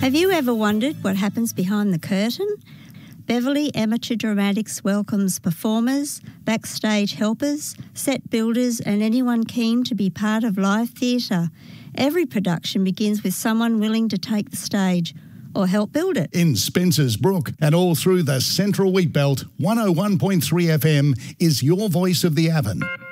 Have you ever wondered what happens behind the curtain? Beverley Amateur Dramatics welcomes performers, backstage helpers, set builders and anyone keen to be part of live theatre. Every production begins with someone willing to take the stage or help build it. In Spencer's Brook and all through the Central Wheatbelt, 101.3 FM is your voice of the Avon.